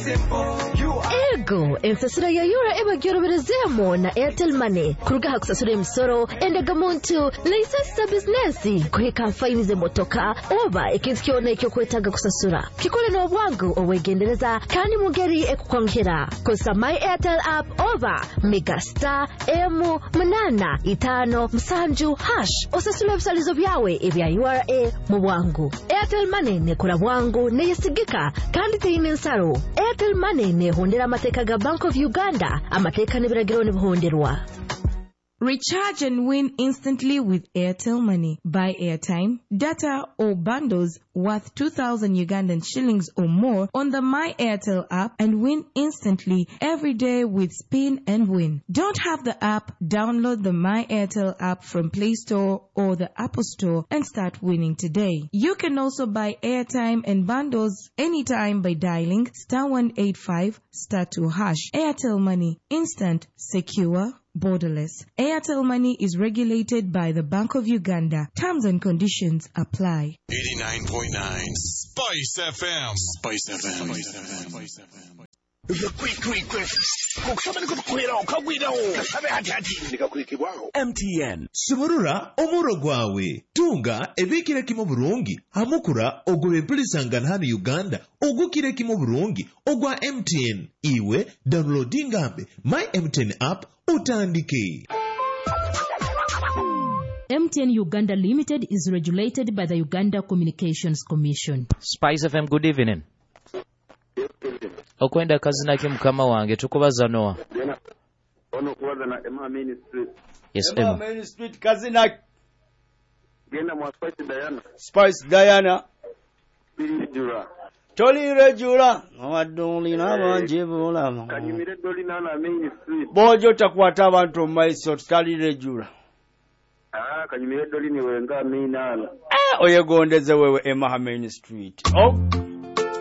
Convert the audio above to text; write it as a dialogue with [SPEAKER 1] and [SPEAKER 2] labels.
[SPEAKER 1] Ego, ensasura ya yura eba gyoroberezemo na Airtel Money. Kurugaha kusasura emisoro, endega muntu, license business, kuhika faini motoka, oba ikintu kyona ekyo kwetaga kusasura. Kikole no bwangu owegendereza kandi mugeri ekukwankira. Kosa My Airtel app oba Megastar M855#. Osasula ebisalizo byawe ebya URA mu bwangu. Airtel Money ne kula bwangu ne yesigika kandi teyine nsaro. Airtel Money ne hondera amateka ga Bank of Uganda, amateka ne biragiro ne buhonderwa.
[SPEAKER 2] Recharge and win instantly with Airtel Money. Buy airtime, data or bundles worth 2,000 Ugandan shillings or more on the My Airtel app and win instantly every day with Spin and Win. Don't have the app? Download the My Airtel app from Play Store or the Apple Store and start winning today. You can also buy airtime and bundles anytime by dialing *185 *2#. Airtel Money. Instant, secure, borderless. Airtel Money is regulated by the Bank of Uganda. Terms and conditions apply.
[SPEAKER 3] 89.9 Spice FM. Spice FM.
[SPEAKER 4] MTN Simurura omuro gwawe tunga ebikire kimo burungi hamukura ogwe pulisangana hano Uganda ogukire kimo burungi ogwa MTN iwe downloadinga My MTN app utandike.
[SPEAKER 5] MTN Uganda Limited is regulated by the Uganda Communications Commission.
[SPEAKER 6] Spice FM, good evening. Okwenda kazina ki mukama wange tukubaza Noah.
[SPEAKER 7] Ono kuwaza na Emma Main Street.
[SPEAKER 6] Yes,
[SPEAKER 8] Emma Main Street kazina
[SPEAKER 7] genda mu Spice Diana.
[SPEAKER 8] Spice Diana.
[SPEAKER 7] Birijura.
[SPEAKER 8] Toli rejura. Awadoli n'abanjibula.
[SPEAKER 7] Kanyimire doli na Main Street.
[SPEAKER 8] Bojo takwata abantu maiso tali rejura.
[SPEAKER 7] Kanyimire doli ni wenga Main ala.
[SPEAKER 8] Oyegondeze wewe Emma Main Street. Oh.